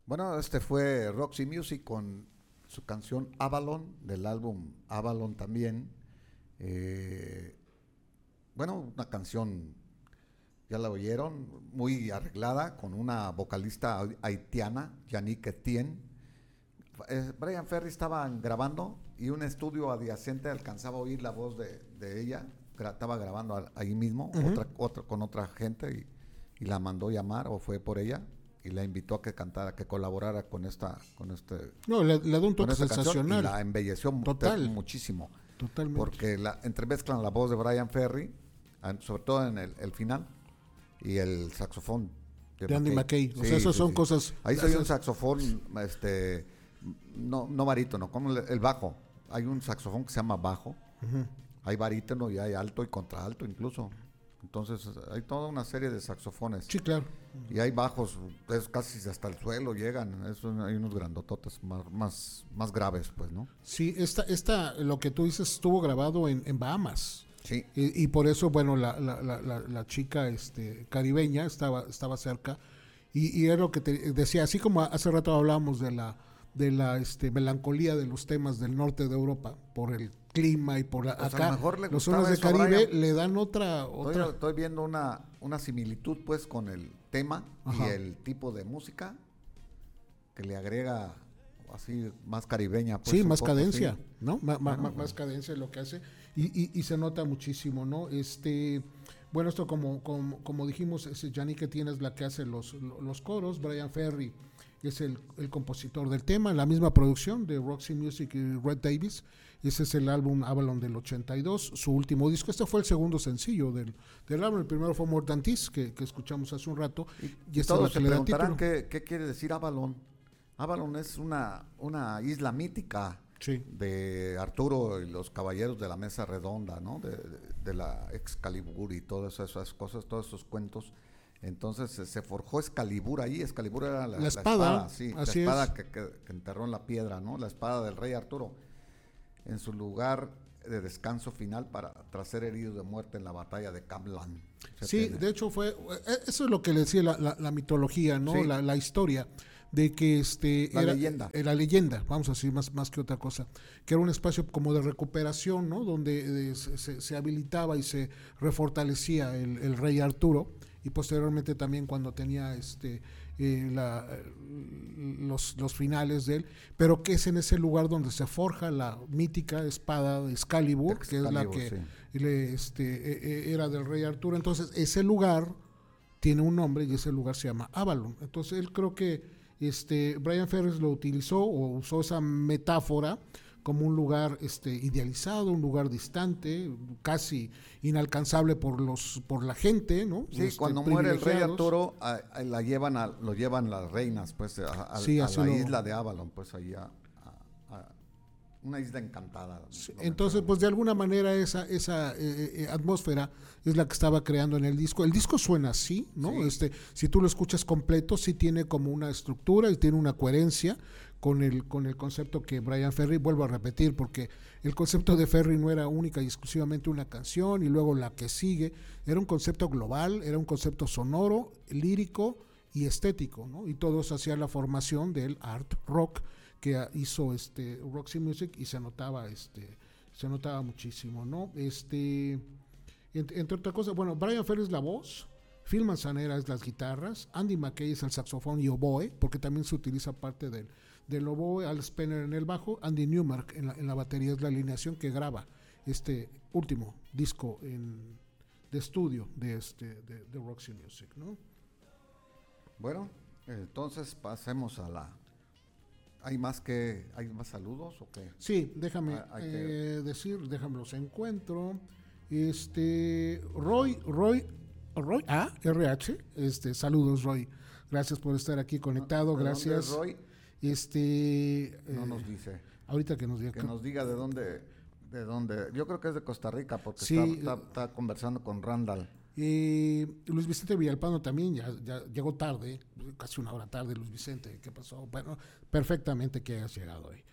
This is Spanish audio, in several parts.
Bueno, este fue Roxy Music con su canción Avalon, del álbum Avalon también. Eh, bueno, una canción, ya la oyeron, muy arreglada, con una vocalista haitiana, Yannick Etienne. Brian Ferry estaba grabando y un estudio adyacente alcanzaba a oír la voz de ella. Estaba grabando ahí mismo, Ujú. con otra gente y la mandó llamar o fue por ella y la invitó a que cantara, que colaborara No, le da un con toque esta canción y sensacional. la embelleció Total, muchísimo totalmente. porque la entremezclan la voz de Brian Ferry, sobre todo en el final, y el saxofón de De Andy McKay. McKay. O sea, Sí, esas sí, son sí. cosas. Ahí se oye un saxofón, no barítono, como el bajo. Hay un saxofón que se llama bajo. Ujú. Hay barítono y hay alto y contralto incluso. Entonces hay toda una serie de saxofones. Sí, claro. Y hay bajos, es casi hasta el suelo llegan. Hay unos grandototes más graves, pues, ¿no? Sí, lo que tú dices estuvo grabado en Bahamas. Sí. Y por eso, bueno, la chica caribeña estaba cerca. Y era lo que te decía, así como hace rato hablábamos de la melancolía de los temas del norte de Europa, por el clima y por Pues a lo acá, mejor le las zonas gustaba de eso a Caribe Brian. le dan otra. Estoy viendo una similitud, pues, con el tema y Ajá. el tipo de música que le agrega así más caribeña, pues, Sí, un más poco, cadencia, sí. ¿no? Bueno, Más cadencia es lo que hace y se nota muchísimo, ¿no? Bueno, esto como dijimos, es Yannick que tienes la que hace los coros, Brian Ferry es el compositor del tema, la misma producción de Roxy Music y Red Davis. Ese es el álbum Avalon del 82, su último disco. Este fue el segundo sencillo del álbum. El primero fue More Than This, que escuchamos hace un rato, y esta es la todos que se le da preguntarán título. qué quiere decir Avalon. Avalon es una isla mítica Sí. de Arturo y los caballeros de la mesa redonda, ¿no? De la Excalibur y todas esas cosas, todos esos cuentos. Entonces se forjó Excalibur ahí. Excalibur era La la espada, espada, sí, la así es. espada que enterró en la piedra, ¿no? La espada del rey Arturo, en su lugar de descanso final tras ser herido de muerte en la batalla de Camlan. Sí, Fíjate, de hecho eso es lo que le decía la mitología, ¿no? sí, La historia de que la era leyenda. la leyenda, vamos a decir más que otra cosa, que era un espacio como de recuperación, ¿no? Donde se habilitaba y se refortalecía el rey Arturo y posteriormente también cuando tenía eh, la, los finales de él, pero que es en ese lugar donde se forja la mítica espada de Excalibur, que es la Excalibur, que sí. era del rey Arturo. Entonces ese lugar tiene un nombre y ese lugar se llama Avalon. Entonces él creo que Brian Ferris lo utilizó o usó esa metáfora como un lugar idealizado, un lugar distante, casi inalcanzable por la gente, ¿no? Sí, cuando muere el rey Privilegiados. Arturo, lo llevan las reinas, pues, Sí, a así la lo. isla de Avalon, pues, ahí a una isla encantada, Sí, lo entonces, mencionan. pues de alguna manera esa atmósfera es la que estaba creando en el disco. El disco suena así, ¿no? Sí, Si tú lo escuchas completo, sí tiene como una estructura y tiene una coherencia con el concepto que Brian Ferry, vuelvo a repetir, porque el concepto de Ferry no era única y exclusivamente una canción y luego la que sigue, era un concepto global, era un concepto sonoro, lírico y estético, ¿no? Y todo eso hacía la formación del art rock que hizo Roxy Music y se notaba muchísimo, ¿no? Entre otras cosas, bueno, Brian Ferry es la voz, Phil Manzanera es las guitarras, Andy McKay es el saxofón y oboe, porque también se utiliza parte del oboe, Al Spencer en el bajo, Andy Newmark en la batería es la alineación que graba este último disco de estudio de Roxy Music, ¿no? bueno, entonces pasemos a la... ¿Hay más saludos o qué? Sí, déjame Hay que... déjame los encuentro. Roy RH, saludos Roy, gracias por estar aquí conectado, ¿De dónde es gracias. Roy? No nos Eh, dice. ahorita que nos diga. Que nos diga de dónde. Yo creo que es de Costa Rica porque Sí, está conversando con Randall. Luis Vicente Villalpando también ya llegó tarde, casi una hora tarde. Luis Vicente, ¿qué pasó? Bueno, perfectamente que hayas llegado hoy.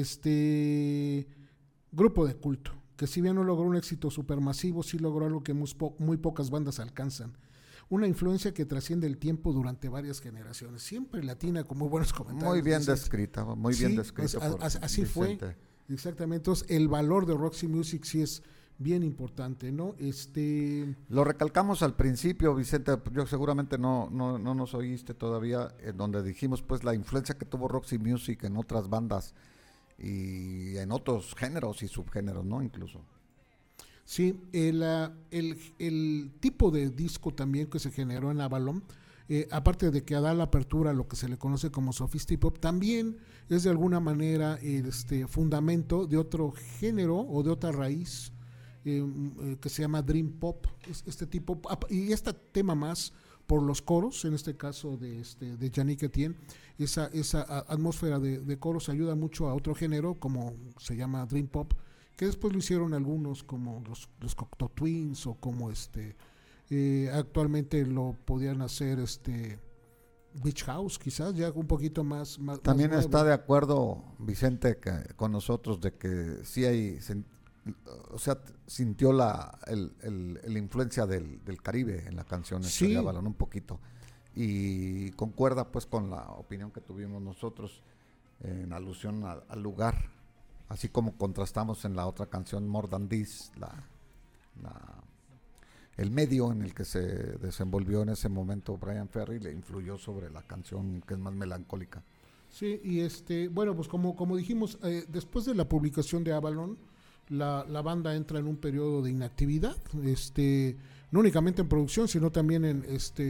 Grupo de culto, que si bien no logró un éxito supermasivo, sí logró algo que muy pocas bandas alcanzan. una influencia que trasciende el tiempo durante varias generaciones. Siempre latina con muy buenos comentarios. Muy bien descrita, muy bien descrito. Así fue, exactamente. Entonces, el valor de Roxy Music sí es bien importante, ¿no? Lo recalcamos al principio, Vicente, yo seguramente no nos oíste todavía, en donde dijimos pues la influencia que tuvo Roxy Music en otras bandas y en otros géneros y subgéneros, ¿no? Incluso. Sí, el tipo de disco también que se generó en Avalon, aparte de que da la apertura a lo que se le conoce como Sophisti-Pop, también es de alguna manera fundamento de otro género o de otra raíz que se llama Dream Pop, este tipo, y este tema más por los coros, en este caso de Yannick Etienne, esa atmósfera de coros ayuda mucho a otro género como se llama Dream Pop, que después lo hicieron algunos como los Cocteau Twins o como actualmente lo podían hacer Beach House, quizás ya un poquito más también más está de acuerdo Vicente con nosotros de que sí hay, o sea, sintió la influencia del Caribe en la canción sí. de Avalon un poquito, y concuerda pues con la opinión que tuvimos nosotros en alusión al lugar, así como contrastamos en la otra canción More Than This, el medio en el que se desenvolvió en ese momento Bryan Ferry le influyó sobre la canción que es más melancólica. Sí, y bueno, pues como dijimos, después de la publicación de Avalon, la banda entra en un periodo de inactividad, no únicamente en producción, sino también en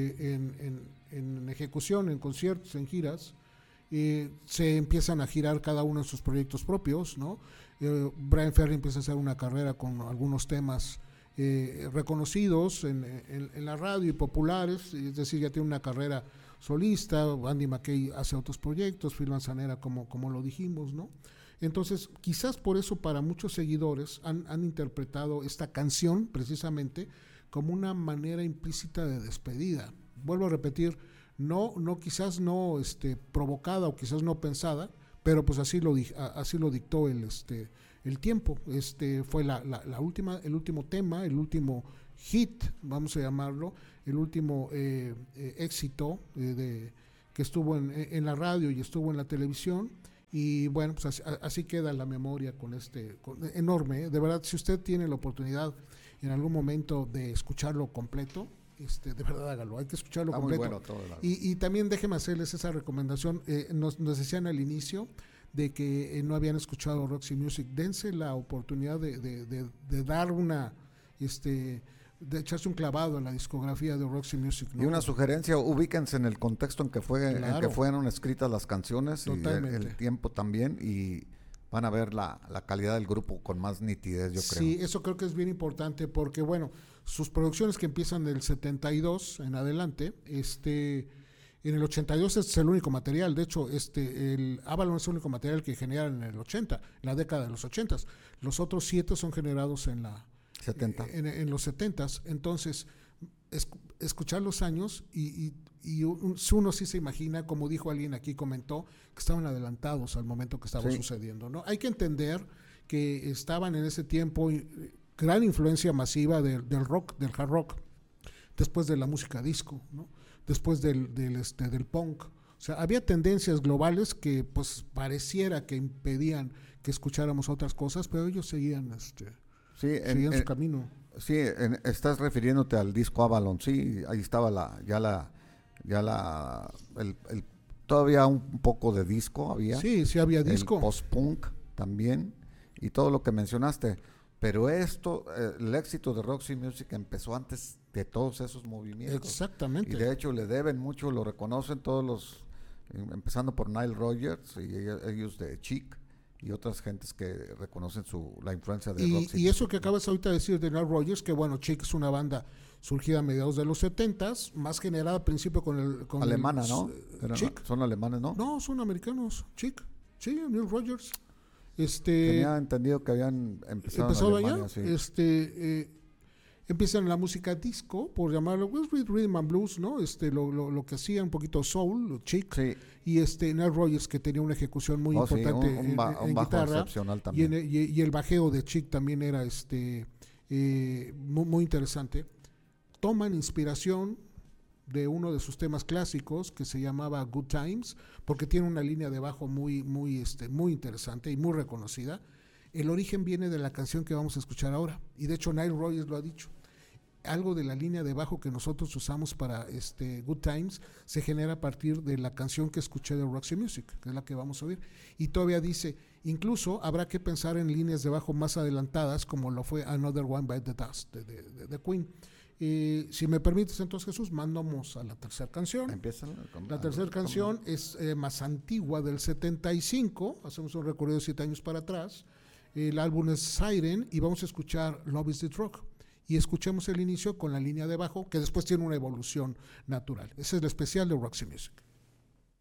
ejecución, en conciertos, en giras. Se empiezan a girar cada uno en sus proyectos propios, ¿no? Bryan Ferry empieza a hacer una carrera con algunos temas reconocidos en la radio y populares, es decir, ya tiene una carrera solista. Andy McKay hace otros proyectos, Phil Manzanera, como lo dijimos, ¿no? Entonces, quizás por eso para muchos seguidores han interpretado esta canción precisamente como una manera implícita de despedida. Vuelvo a repetir, quizás no provocada o quizás no pensada, pero pues así lo dictó el tiempo. Fue el último tema, el último hit, vamos a llamarlo, el último éxito que estuvo en la radio y estuvo en la televisión. Y bueno, pues así queda la memoria con enorme, ¿eh? De verdad, si usted tiene la oportunidad en algún momento de escucharlo completo, de verdad hágalo, hay que escucharlo completo. Muy bueno todo y también déjeme hacerles esa recomendación. Nos decían al inicio de que no habían escuchado Roxy Music. Dense la oportunidad de dar de echarse un clavado en la discografía de Roxy Music, ¿no? Y una sugerencia, ubíquense en el contexto en que fueron escritas las canciones. Totalmente. Y el tiempo también, y van a ver la calidad del grupo con más nitidez, yo creo. Sí, eso creo que es bien importante porque, bueno, sus producciones que empiezan del 72 en adelante, en el 82 es el único material. De hecho, el Avalon es el único material que generan en el 80, en la década de los 80. Los otros 7 son generados en la 70. En los 70s. Entonces, escuchar los años y uno sí se imagina, como dijo alguien aquí, comentó, que estaban adelantados al momento que estaba sucediendo, ¿no? Hay que entender que estaban en ese tiempo gran influencia masiva del rock, del hard rock, después de la música disco, ¿no? Después del punk. O sea, había tendencias globales que pues pareciera que impedían que escucháramos otras cosas, pero ellos seguían seguían su camino. Sí, estás refiriéndote al disco Avalon. Sí, ahí estaba todavía un poco de disco había. Sí había disco. El post-punk también, y todo lo que mencionaste. Pero el éxito de Roxy Music empezó antes de todos esos movimientos. Exactamente. Y de hecho le deben mucho, lo reconocen todos empezando por Nile Rodgers y ellos de Chic, y otras gentes que reconocen la influencia de Roxy. Y eso que acabas ahorita de decir de Nile Rodgers, que bueno, Chic es una banda surgida a mediados de los 70s, más generada al principio con alemana, ¿no? Chic. Son alemanes, ¿no? No, son americanos. Chic, sí, Nile Rodgers. Tenía entendido que habían empezado en Alemania, allá. Sí. Empiezan la música disco, por llamarlo, pues, rhythm and blues, ¿no? Lo que hacía un poquito soul, Chic, sí. Y Nile Rodgers, que tenía una ejecución muy importante un bajo guitarra, excepcional también. Y el bajeo de Chic también era muy interesante. Toman inspiración de uno de sus temas clásicos que se llamaba Good Times, porque tiene una línea de bajo muy interesante y muy reconocida. El origen viene de la canción que vamos a escuchar ahora, y de hecho Nile Rodgers lo ha dicho. Algo de la línea de bajo que nosotros usamos para Good Times se genera a partir de la canción que escuché de Roxy Music, que es la que vamos a oír. Y todavía dice, incluso habrá que pensar en líneas de bajo más adelantadas, como lo fue Another One Bite the Dust de Queen. Si me permites entonces, Jesús, mandamos a la tercera canción. Empieza La tercera canción es más antigua, del 75, hacemos un recorrido 7 años para atrás. El álbum es Siren y vamos a escuchar Love is the Drug. Y escuchemos el inicio con la línea de bajo, que después tiene una evolución natural. Ese es el especial de Roxy Music.